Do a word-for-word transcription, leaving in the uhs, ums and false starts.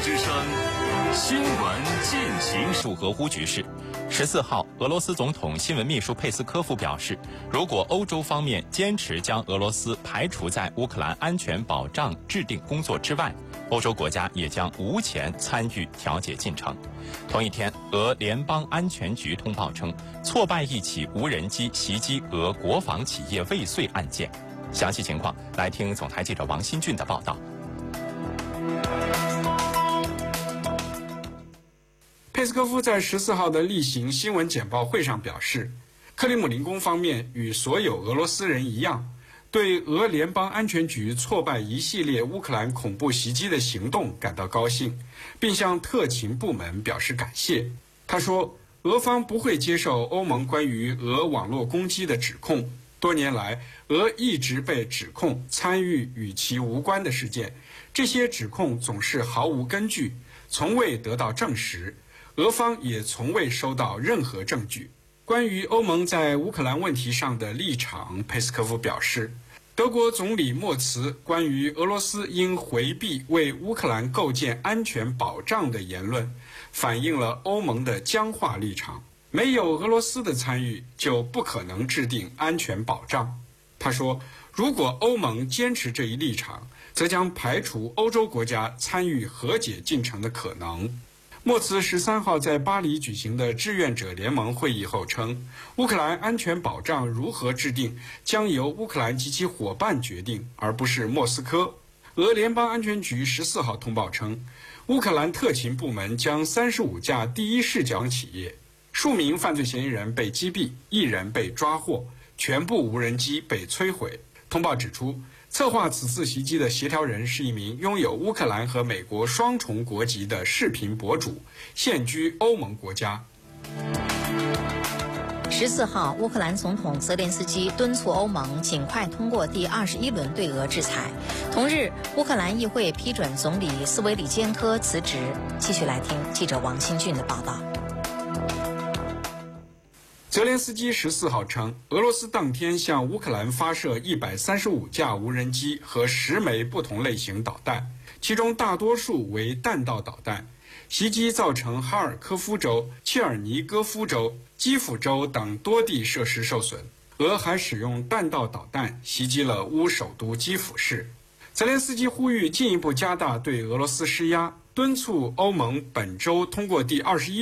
之声新闻进行时。俄乌局势，十四号，俄罗斯总统新闻秘书佩斯科夫表示，如果欧洲方面坚持将俄罗斯排除在乌克兰安全保障制定工作之外，欧洲国家也将无权参与调解进程。同一天，俄联邦安全局通报称，挫败一起无人机袭击俄国防企业未遂案件。详细情况，来听总台记者王新俊的报道。 佩斯科夫在十四号的例行新闻简报会上表示，克里姆林宫方面与所有俄罗斯人一样，对俄联邦安全局挫败一系列乌克兰恐怖袭击的行动感到高兴，并向特勤部门表示感谢。他说，俄方不会接受欧盟关于俄网络攻击的指控。多年来，俄一直被指控参与与其无关的事件，这些指控总是毫无根据，从未得到证实。俄方也从未收到任何证据。关于欧盟在乌克兰问题上的立场，佩斯科夫表示，德国总理默茨关于俄罗斯应回避为乌克兰构建安全保障的言论，反映了欧盟的僵化立场。没有俄罗斯的参与，就不可能制定安全保障。他说，如果欧盟坚持这一立场，则将排除欧洲国家参与和解进程的可能。默茨十三号在巴黎举行的志愿者联盟会议后称，乌克兰安全保障如何制定将由乌克兰及其伙伴决定，而不是莫斯科。俄联邦安全局十四号通报称，乌克兰特勤部门将三十五架第一视角企业，数名犯罪嫌疑人被击毙，一人被抓获，全部无人机被摧毁。通报指出，策划此次袭击的协调人是一名拥有乌克兰和美国双重国籍的视频博主，现居欧盟国家。 十四号，乌克兰总统泽连斯基敦促欧盟尽快通过第二十一轮对俄制裁。同日，乌克兰议会批准总理斯维里坚科辞职。继续来听记者王新俊的报道。 泽连斯基十四号称，俄罗斯当天向乌克兰发射一百三十五架无人机和十枚不同类型导弹，其中大多数为弹道导弹。袭击造成哈尔科夫州、切尔尼戈夫州、基辅州等多地设施受损。俄还使用弹道导弹袭击了乌首都基辅市。泽连斯基呼吁进一步加大对俄罗斯施压，敦促欧盟本周通过第二十一